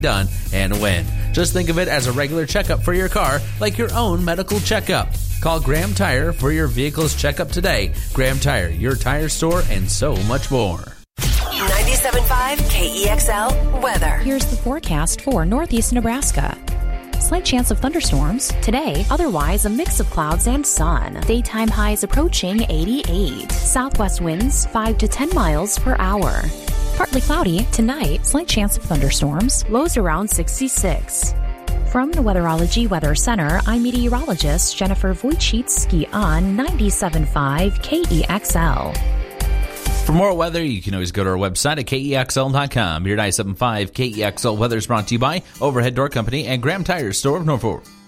done and when. Just think of it as a regular checkup for your car, like your own medical checkup. Call Graham Tire for your vehicle's checkup today. Graham Tire, your tire store, and so much more. 97.5 KEXL weather. Here's the forecast for northeast Nebraska. Slight chance of thunderstorms today, otherwise a mix of clouds and sun. Daytime highs approaching 88. Southwest winds 5 to 10 miles per hour. Partly cloudy tonight, slight chance of thunderstorms, lows around 66. From the Weatherology Weather Center, I'm meteorologist Jennifer Wojcicki on 97.5 KEXL. For more weather, you can always go to our website at KEXL.com. Your 97.5 KEXL weather is brought to you by Overhead Door Company and Graham Tire Store of Norfolk.